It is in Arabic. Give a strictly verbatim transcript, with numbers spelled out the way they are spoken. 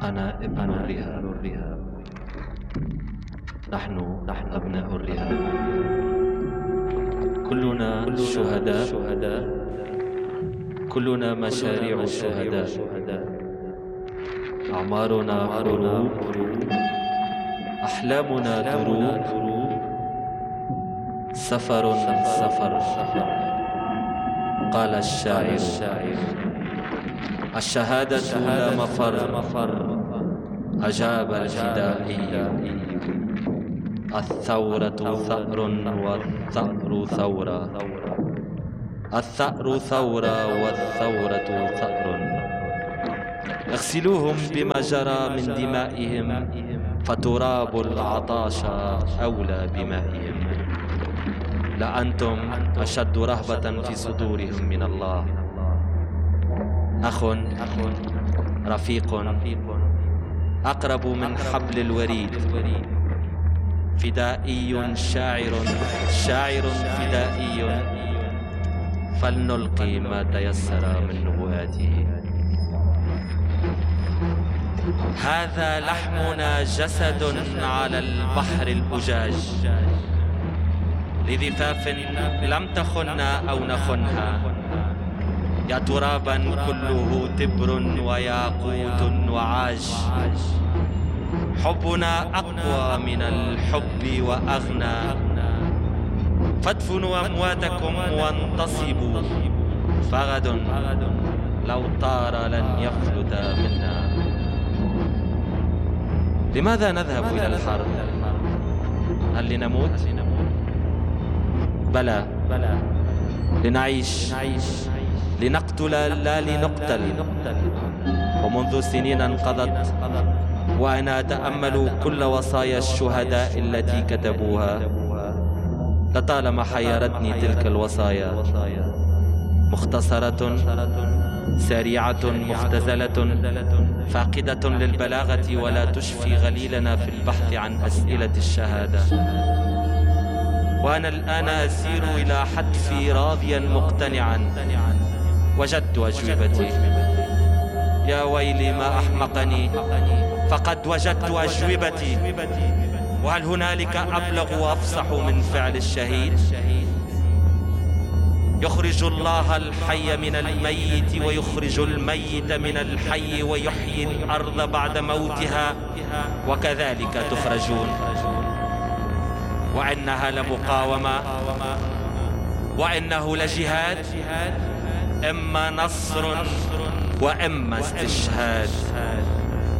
أنا ابن الرهاب، نحن نحن أبناء الرهاب، كلنا شهداء، كلنا مشاريع شهداء، أعمارنا حروب، أحلامنا دروب، سفر سفر. قال الشاعر: الشهادة لا مفر. أجاب الفدائي: الثورة ثأر والثأر ثورة، الثأر ثورة والثورة ثأر. اغسلوهم بما جرى من دمائهم، فتراب العطاش أولى بمائهم. لأنتم أشد رهبة في صدورهم من الله. أخ رفيق أقرب من حبل الوريد، فدائي شاعر شاعر فدائي، فلنلقي ما تيسر من نبوءاته. هذا لحمنا جسد على البحر الأجاج، لذفاف لم تخنا أو نخنها، يا ترابا كله تبر وياقوت وعاج. حبنا أقوى من الحب وأغنى، فادفنوا أمواتكم وانتصبوا، فغد لو طار لن يفلت منا. لماذا نذهب إلى الحرب؟ هل لنموت؟ بلى، لنعيش، لنقتل لا لنقتل. ومنذ سنين انقضت وأنا أتأمل كل وصايا الشهداء التي كتبوها، لطالما حيرتني تلك الوصايا، مختصرة سريعة مختزلة، فاقدة للبلاغة ولا تشفي غليلنا في البحث عن أسئلة الشهادة. وأنا الآن أسير إلى حتفي راضيا مقتنعا، وجدت أجوبتي. يا ويلي ما أحمقني، فقد وجدت أجوبتي. وهل هنالك أبلغ وأفصح من فعل الشهيد؟ يخرج الله الحي من الميت، ويخرج الميت من الحي، ويحيي الأرض بعد موتها، وكذلك تخرجون. وإنها لمقاومة، وإنه لجهاد، إما نصر وإما استشهاد.